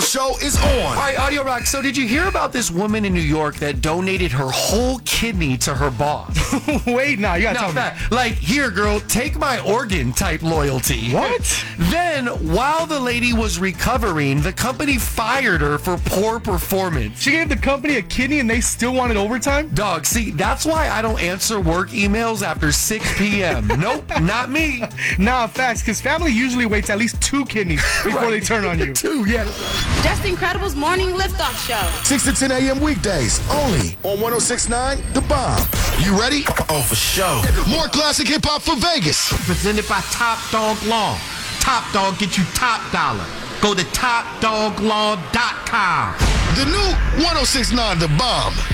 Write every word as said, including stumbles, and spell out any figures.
show is on. All right, Audio Rock, so did you hear about this woman in New York that donated her whole kidney to her boss? Wait, nah, you gotta No, tell me. that, like, here, girl, take my organ type loyalty. What? Then, while the lady was recovering, the company fired her for poor performance. She gave the company a kidney and they still wanted overtime? Dog, see, that's why I don't answer work emails after six p.m. Nope, not me. Nah, facts, because family usually waits at least two kidneys before they turn on you. Two, yeah. Just Incredible's Morning Liftoff Show. six to ten a.m. weekdays, only on one oh six point nine The Bomb. You ready? Oh, for sure. More classic hip-hop for Vegas. Presented by Top Dog Law. Top Dog get you top dollar. Go to top dog law dot com. The new one oh six point nine The Bomb.